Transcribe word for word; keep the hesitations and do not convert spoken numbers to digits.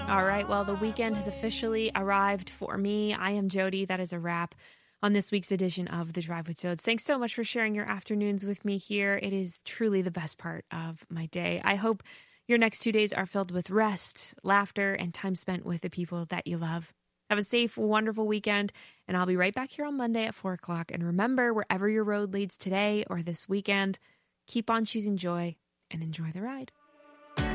All right, well, the weekend has officially arrived for me. I am Jody. That is a wrap on this week's edition of The Drive with Jodes. Thanks so much for sharing your afternoons with me here. It is truly the best part of my day. I hope your next two days are filled with rest, laughter, and time spent with the people that you love. Have a safe, wonderful weekend, and I'll be right back here on Monday at four o'clock. And remember, wherever your road leads today or this weekend, keep on choosing joy and enjoy the ride.